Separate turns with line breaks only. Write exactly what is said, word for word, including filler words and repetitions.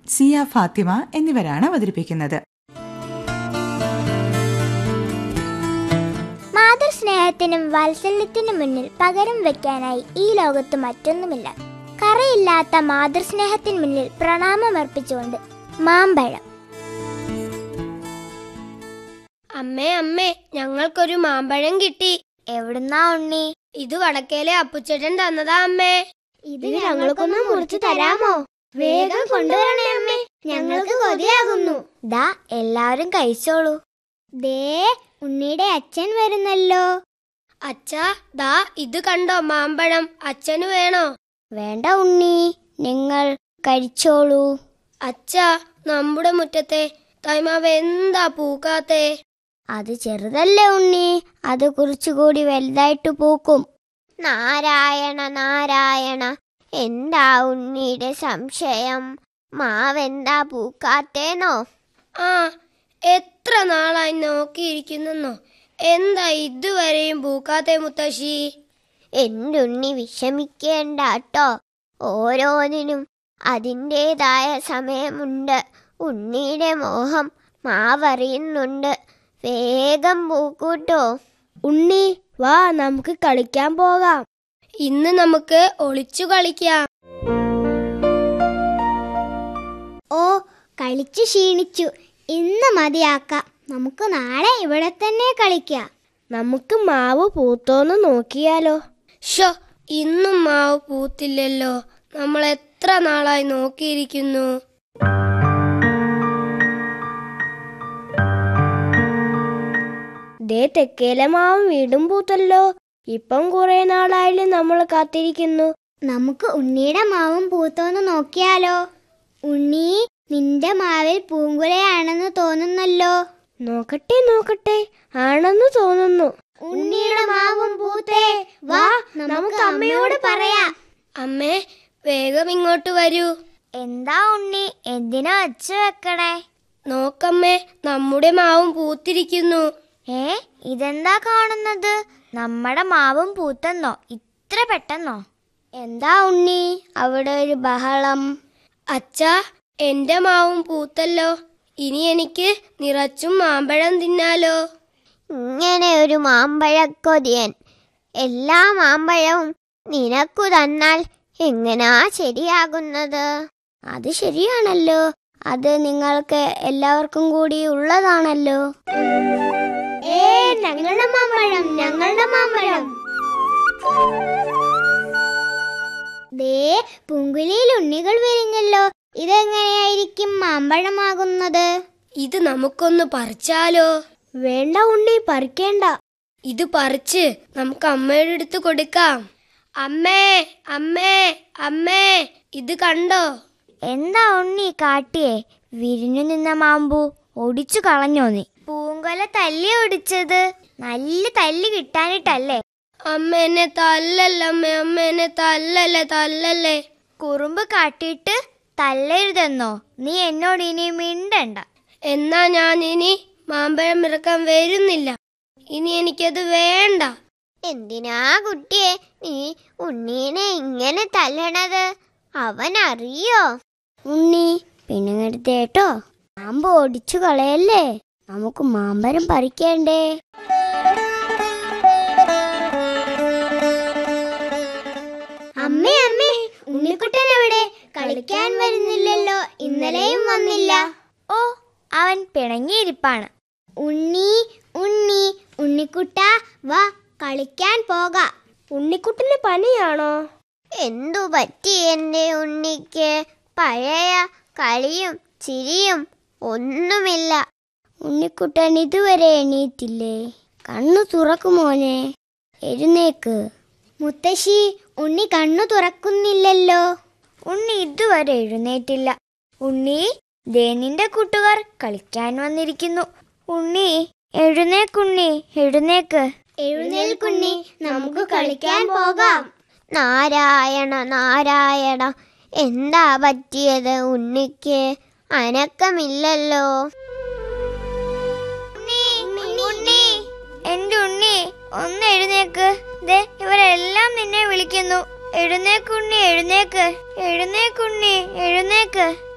സിയ ഫാത്തിമ എന്നിവരാണ് അവതരിപ്പിക്കുന്നത്.
മാതൃസ്നേഹത്തിനും വാത്സല്യത്തിനും മുന്നിൽ പകരം വെക്കാനായി ഈ ലോകത്ത് മറ്റൊന്നുമില്ല. കറയില്ലാത്ത മാതൃസ്നേഹത്തിന് മുന്നിൽ പ്രണാമമർപ്പിച്ചുകൊണ്ട് മാമ്പഴം.
അമ്മേ അമ്മേ, ഞങ്ങൾക്കൊരു മാമ്പഴം കിട്ടി.
എവിടുന്നാ ഉണ്ണി?
ഇത് വടക്കേലെ അപ്പുച്ചേട്ടൻ തന്നതാ അമ്മേ.
ഇത് ഞങ്ങൾക്കൊന്ന് മുറിച്ചു തരാമോ? വേഗം കൊണ്ടുവരണേ അമ്മേ, ഞങ്ങൾക്ക് കൊതിയാകുന്നു. ദാ എല്ലാവരും കഴിച്ചോളൂ. ദേ ഉണ്ണിയുടെ അച്ഛൻ വരുന്നല്ലോ.
അച്ഛാ, ദാ ഇത് കണ്ടോ മാമ്പഴം, അച്ഛന് വേണോ?
വേണ്ട ഉണ്ണി, നിങ്ങൾ കഴിച്ചോളൂ.
അച്ഛാ, നമ്മുടെ മുറ്റത്തെ തൈമാവ് എന്താ പൂക്കാത്തേ?
അത് ചെറുതല്ലേ ഉണ്ണി, അത് കുറച്ചുകൂടി വലുതായിട്ട് പൂക്കും. നാരായണ നാരായണ, എന്താ ഉണ്ണിയുടെ സംശയം? മാവെന്താ പൂക്കാത്തേനോ?
ആ, എത്ര നാളായി നോക്കിയിരിക്കുന്നോ, എന്താ ഇതുവരെയും പൂക്കാത്തേ മുത്തശ്ശി?
എന്റെ ഉണ്ണി വിഷമിക്കേണ്ട കേട്ടോ, ഓരോന്നിനും അതിൻ്റെതായ സമയമുണ്ട്. ഉണ്ണിയുടെ മോഹം മാവറിയുന്നുണ്ട്, വേഗം പൂക്കൂട്ടോ.
ഉണ്ണി വാ, നമുക്ക് കളിക്കാൻ പോകാം. ഇന്ന് നമുക്ക് ഒളിച്ചു കളിക്കാം.
ഓ, കളിച്ചു ക്ഷീണിച്ചു, ഇന്ന് മതിയാക്കാം. നമുക്ക് നാളെ ഇവിടെ തന്നെ കളിക്കാം.
നമുക്ക് മാവ് പൂത്തോന്ന് നോക്കിയാലോ? ഷോ, ഇന്നും മാവ് പൂത്തില്ലല്ലോ, നമ്മൾ എത്ര നാളായി നോക്കിയിരിക്കുന്നു. ദേ തെക്കേലെ മാവ് വീണ്ടും പൂത്തല്ലോ. ഇപ്പം കുറെ നാളായാലും നമ്മൾ കാത്തിരിക്കുന്നു.
നമുക്ക് ഉണ്ണിയുടെ മാവും പൂത്തോന്ന് നോക്കിയാലോ? ഉണ്ണി, നിന്റെ മാവിൽ പൂങ്കുലയാണെന്ന് തോന്നുന്നല്ലോ.
നോക്കട്ടെ നോക്കട്ടെ, ആണെന്ന് തോന്നുന്നു.
ഉണ്ണിയുടെ മാവും പൂത്തേ, വാ നമുക്ക് അമ്മയോട് പറയാം.
അമ്മേ, വേഗം ഇങ്ങോട്ട് വരൂ.
എന്താ ഉണ്ണി, എന്തിനാ ഒച്ച വെക്കണേ?
നോക്കമ്മേ, നമ്മുടെ മാവും പൂത്തിരിക്കുന്നു.
ഏ, ഇതെന്താ കാണുന്നത്? നമ്മുടെ മാവും പൂത്തെന്നോ ഇത്ര പെട്ടെന്നോ? എന്താ ഉണ്ണി അവിടെ ഒരു ബഹളം?
അച്ഛാ, എന്റെ മാവും പൂത്തല്ലോ. ഇനി എനിക്ക് നിറച്ചും മാമ്പഴം തിന്നാലോ.
ഇങ്ങനെ ഒരു മാമ്പഴക്കൊതിയൻ എല്ലാ മാമ്പഴവും നിനക്കു തന്നാൽ എങ്ങനാ ശരിയാകുന്നത്? അത് ശരിയാണല്ലോ, അത് നിങ്ങൾക്ക് എല്ലാവർക്കും കൂടി ഉള്ളതാണല്ലോ. ഏ, ഞങ്ങളുടെ മാമ്പഴം, ഞങ്ങളുടെ മാമ്പഴം. ദേ പൂങ്കുലയിൽ ഉണ്ണികൾ വിരിഞ്ഞല്ലോ. ഇതെങ്ങനെയായിരിക്കും മാമ്പഴമാകുന്നത്?
ഇത് നമുക്കൊന്ന് പറിച്ചാലോ?
വേണ്ട ഉണ്ണി, പറിക്കേണ്ട.
ഇത് പറിച്ച് നമുക്ക് അമ്മയുടെ അടുത്ത് കൊടുക്കാം. അമ്മേ അമ്മേ അമ്മേ, ഇത് കണ്ടോ?
എന്താ ഉണ്ണി കാട്ടിയേ? വിരിഞ്ഞു നിന്ന മാമ്പൂ ഒടിച്ചു കളഞ്ഞോ നീ? പൂങ്കൊല തല്ലി ഒടിച്ചത്? നല്ല തല്ലി കിട്ടാനിട്ടല്ലേ?
അമ്മ എന്നെ തല്ലല്ലേ അമ്മേ, അമ്മ എന്നെ തല്ലല്ലേ തല്ലല്ലേ.
കുറുമ്പ് കാട്ടിയിട്ട് തല്ലരുതെന്നോ? നീ എന്നോട് ഇനി മിണ്ടണ്ട.
എന്നാ ഞാൻ ഇനി മാമ്പഴം ഇറക്കാൻ വരുന്നില്ല. ഇനി എനിക്കത് വേണ്ട.
എന്തിനാ കുട്ടിയെ നീ ഉണ്ണീനെ ഇങ്ങനെ തല്ലണത്? അവൻ അറിയോ? ഉണ്ണി പിണങ്ങെടുത്തേട്ടോ, മാമ്പ് ഓടിച്ചു കളയല്ലേ, നമുക്ക് മാമ്പഴം പറിക്കേണ്ടേ. അമ്മേ അമ്മേ, ഉണ്ണിക്കുട്ടൻ എവിടെ? കളിക്കാൻ വരുന്നില്ലല്ലോ, ഇന്നലെയും വന്നില്ല. ഓ, അവൻ പിണങ്ങിയിരിപ്പാണ്. ഉണ്ണി ഉണ്ണി ഉണ്ണിക്കുട്ട, വാ കളിക്കാൻ പോകാം.
ഉണ്ണിക്കുട്ടന് പനിയാണോ?
എന്തു പറ്റി എന്റെ ഉണ്ണിക്ക്? പഴയ കളിയും ചിരിയും ഒന്നുമില്ല. ഉണ്ണിക്കുട്ടൻ ഇതുവരെ എണീറ്റില്ലേ? കണ്ണു തുറക്കുമോനെ, എഴുന്നേക്ക്. മുത്തശ്ശി, ഉണ്ണി കണ്ണു തുറക്കുന്നില്ലല്ലോ. ഉണ്ണി ഇതുവരെ എഴുന്നേറ്റില്ല. ഉണ്ണി, ദേ നിന്റെ കൂട്ടുകാർ കളിക്കാൻ വന്നിരിക്കുന്നു. ഉണ്ണി എഴുന്നേക്കുണ്ണി, എഴുന്നേക്ക്. എഴുന്നേൽക്കുണ്ണി, നമുക്ക് കളിക്കാൻ പോകാം. നാരായണ നാരായണ, എന്താ പറ്റിയത് ഉണ്ണിക്ക്? അനക്കമില്ലല്ലോ. എന്റെ ഉണ്ണി, ഒന്ന് എഴുന്നേക്ക്. ദേ ഇവരെല്ലാം നിന്നെ വിളിക്കുന്നു. എഴുന്നേക്കുണ്ണി, എഴുന്നേക്ക്. എഴുന്നേക്കുണ്ണി, എഴുന്നേക്ക്.